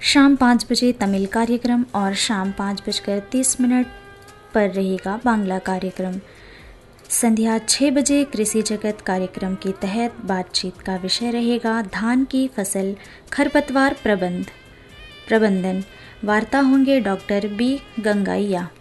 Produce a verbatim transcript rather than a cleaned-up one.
शाम पाँच बजे तमिल कार्यक्रम और शाम पाँच बजकर तीस मिनट पर रहेगा बांग्ला कार्यक्रम। संध्या छः बजे कृषि जगत कार्यक्रम के तहत बातचीत का विषय रहेगा धान की फसल खरपतवार प्रबंध प्रबंधन। वार्ता होंगे डॉक्टर बी गंगाइया।